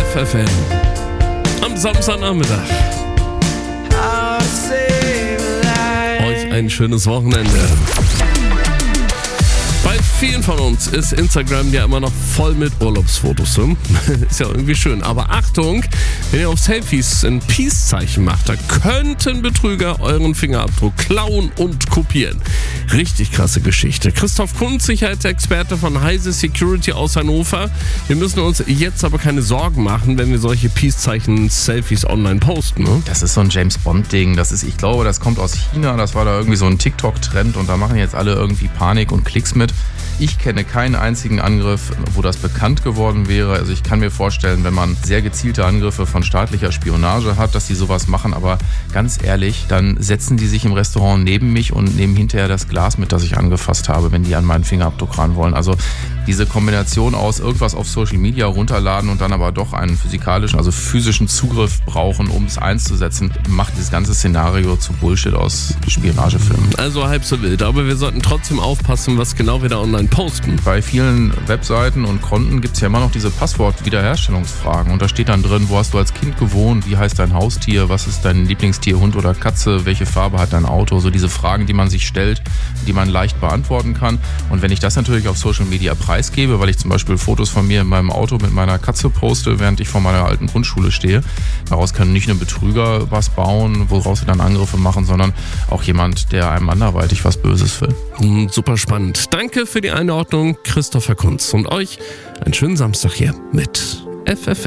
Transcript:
FFN. Am Samstagnachmittag. Euch ein schönes Wochenende. Bei vielen von uns ist Instagram ja immer noch voll mit Urlaubsfotos. Ist ja irgendwie schön. Aber Achtung, wenn ihr auf Selfies ein Peace-Zeichen macht, da könnten Betrüger euren Fingerabdruck klauen und kopieren. Richtig krasse Geschichte. Christoph Kunz, Sicherheitsexperte von Heise Security aus Hannover. Wir müssen uns jetzt aber keine Sorgen machen, wenn wir solche Peace-Zeichen-Selfies online posten. Ne? Das ist so ein James-Bond-Ding. Ich glaube, das kommt aus China. Das war da irgendwie so ein TikTok-Trend und da machen jetzt alle irgendwie Panik und Klicks mit. Ich kenne keinen einzigen Angriff, wo das bekannt geworden wäre. Also ich kann mir vorstellen, wenn man sehr gezielte Angriffe von staatlicher Spionage hat, dass die sowas machen. Aber ganz ehrlich, dann setzen die sich im Restaurant neben mich und nehmen hinterher das Glas mit, das ich angefasst habe, wenn die an meinen Fingerabdruck ran wollen. Also diese Kombination aus irgendwas auf Social Media runterladen und dann aber doch einen physikalischen, also physischen Zugriff brauchen, um es einzusetzen, macht dieses ganze Szenario zu Bullshit aus Spionagefilmen. Also halb so wild. Aber wir sollten trotzdem aufpassen, was genau wir da online posten. Bei vielen Webseiten und Konten gibt es ja immer noch diese Passwort-Wiederherstellungsfragen. Und da steht dann drin, wo hast du als Kind gewohnt, wie heißt dein Haustier, was ist dein Lieblingstier, Hund oder Katze, welche Farbe hat dein Auto. So diese Fragen, die man sich stellt, die man leicht beantworten kann. Und wenn ich das natürlich auf Social Media preisgebe, weil ich zum Beispiel Fotos von mir in meinem Auto mit meiner Katze poste, während ich vor meiner alten Grundschule stehe, daraus können nicht nur Betrüger was bauen, woraus sie dann Angriffe machen, sondern auch jemand, der einem anderweitig was Böses will. Super spannend. Danke für die Einordnung, Christopher Kunz. Und euch einen schönen Samstag hier mit FFN.